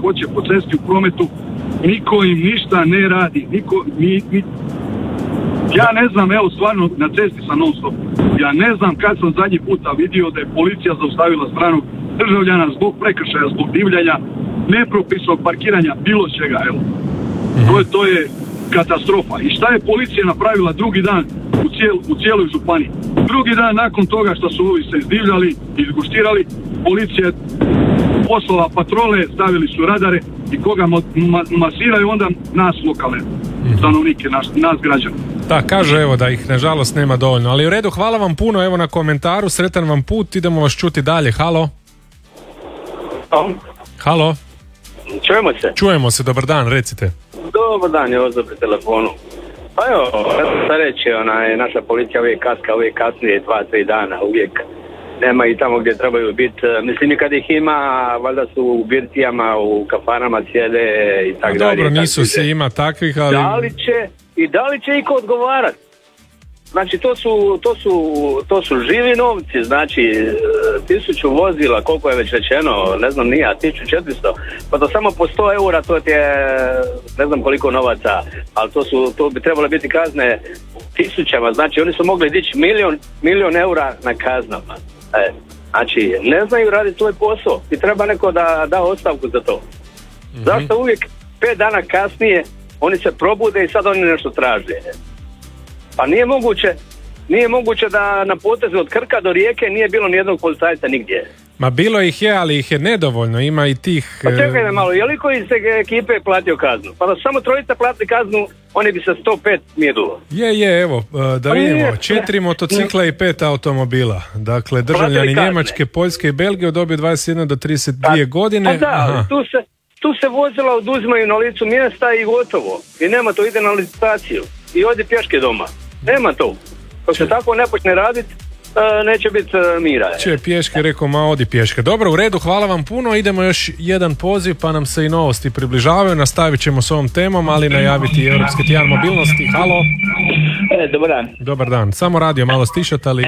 hoće po cesti u prometu, niko im ništa ne radi. Ja ne znam, evo stvarno na cesti sam non stop. Ja ne znam kad sam zadnji puta vidio da je policija zaustavila stranog državljana zbog prekršaja, zbog divljanja, nepropisnog parkiranja, bilo čega, evo. To je katastrofa. I šta je policija napravila drugi dan u cijeloj županiji? Drugi dan nakon toga što su ovi se izdivljali, izguštirali, policija poslala patrole, stavili su radare i koga masiraju onda nas lokalne stanovnike, nas građana. Da, kaže evo da ih nažalost nema dovoljno, ali u redu, hvala vam puno evo na komentaru, sretan vam put, idemo vas čuti dalje. Halo? Halo? Čujemo se, dobar dan, recite. Dobar dan, je ovo pri telefonu. Pa evo, sad reći, naša policija uvijek kaska, uvijek kasnije 2-3 dana, uvijek nema i tamo gdje trebaju biti. Mislim, i kad ih ima, valjda su u birtijama, u kafanama sjede i tako dalje. Dobro, nisu se ima takvih, ali... Da li će iko odgovarati? Znači, to su živi novci, znači 1000 vozila, koliko je već rečeno, ne znam ni ja, 1400, pa to samo po 100 eura, to ti je ne znam koliko novaca, ali to bi trebalo biti kazne u tisućama, znači oni su mogli dići milion eura na kaznama. Znači, ne znaju raditi svoj posao i treba neko da ostavku za to. Zašto uvijek 5 dana kasnije oni se probude i sad oni nešto traže? Pa nije moguće da na potezu od Krka do Rijeke nije bilo nijednog policajca nigdje. Ma bilo ih je, ali ih je nedovoljno, ima i tih... Pa čekaj me malo, je li koji iz te ekipe platio kaznu? Pa da su samo 3 platili kaznu, oni bi se 105 mijedulo. Je, evo, da vidimo, 4 motocikla i 5 automobila. Dakle, državljani Njemačke, Poljske i Belgije u dobi 21 do 32 godine. Pa da, tu se vozila oduzimaju na licu mjesta i gotovo. I nema to, ide na licitaciju. I odi pješke doma. Nema to. Ako se tako ne počne raditi, neće biti mira. Če pješke, rekao, odi pješke. Dobro, u redu, hvala vam puno. Idemo još jedan poziv, pa nam se i novosti približavaju. Nastavit ćemo s ovom temom, ali najaviti Europski tjedan mobilnosti. Halo? Dobar dan. Dobar dan. Samo radio malo stišat, ali...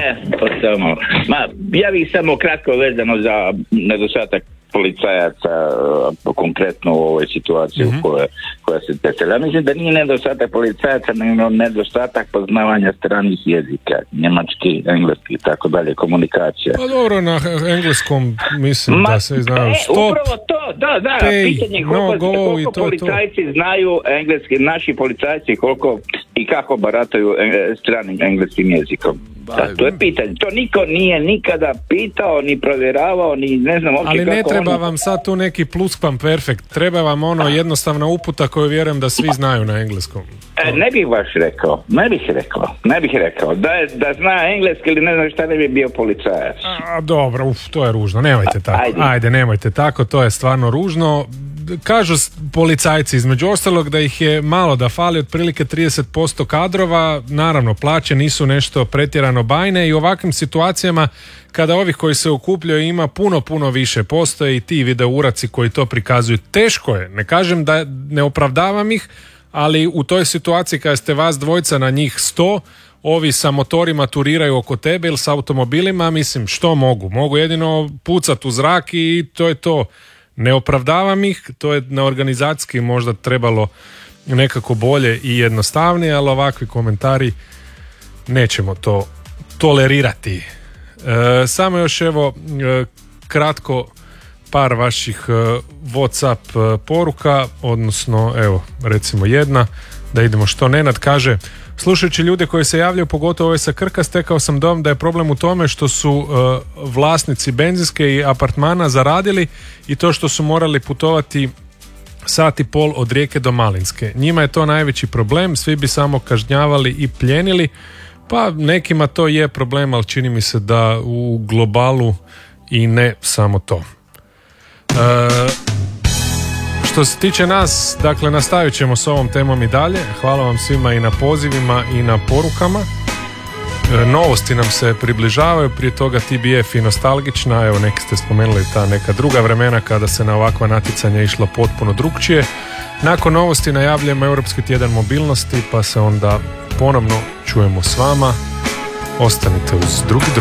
Ja bih samo kratko vezano za nedostatak policajaca, konkretno u ovoj situaciji koja se desila. Ja mislim da nije nedostatak policajaca, nego nedostatak poznavanja stranih jezika, njemački, engleski i tako dalje, komunikacija. Pa dobro, na engleskom mislim da se znaju stop, upravo to, da, pitanje koliko policajci znaju engleski, naši policajci koliko i kako barataju stranim engleskim jezikom. To je pitanje. To niko nije nikada pitao, ni provjeravao, ni ne znam uopće kako. Ali ne treba vam sad tu neki pluskvamperfekt. Treba vam jednostavna uputa koju vjerujem da svi znaju na engleskom. Ne bih baš rekao. Ne bih rekao. Da zna engleski ili ne znam šta, ne bi bio policajac. Dobro, to je ružno. Nemojte tako. Ajde, nemojte tako. To je stvarno ružno. Kažu policajci između ostalog da ih je malo, da fali otprilike 30% kadrova, naravno plaće nisu nešto pretjerano bajne i u ovakvim situacijama kada ovih koji se okupljaju ima puno više, postoje i ti video uraci koji to prikazuju. Teško je, ne kažem da ne opravdavam ih, ali u toj situaciji kada ste vas dvojica na njih 100, ovi sa motorima turiraju oko tebe ili sa automobilima, mislim što mogu jedino pucati u zrak i to je to. Ne opravdavam ih, to je na organizacijski možda trebalo nekako bolje i jednostavnije, ali ovakvi komentari nećemo to tolerirati. Samo još evo kratko par vaših WhatsApp poruka, odnosno evo recimo jedna, da idemo što Nenad kaže. Slušajući ljude koji se javljaju, pogotovo ove sa Krka, stekao sam dojam da je problem u tome što su vlasnici benzinske i apartmana zaradili i to što su morali putovati 1,5 sata od Rijeke do Malinske. Njima je to najveći problem, svi bi samo kažnjavali i pljenili, pa nekima to je problem, ali čini mi se da u globalu i ne samo to. Što se tiče nas, dakle, nastavit ćemo s ovom temom i dalje. Hvala vam svima i na pozivima i na porukama. Novosti nam se približavaju, prije toga TBF i nostalgična, evo neki ste spomenuli ta neka druga vremena kada se na ovakva natjecanja išlo potpuno drugčije. Nakon novosti najavljujemo Europski tjedan mobilnosti, pa se onda ponovno čujemo s vama. Ostanite uz drugi